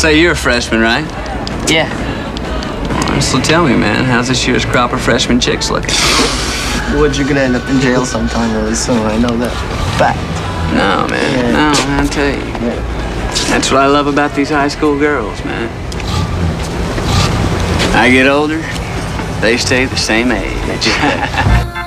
Say you're a freshman, right? Yeah. So tell me, man, how's this year's crop of freshman chicks looking? Wood, you're gonna end up in jail sometime really soon. I know that. Fact. No, man. No, I'll tell you. That's what I love about these high school girls, man. I get older, they stay the same age.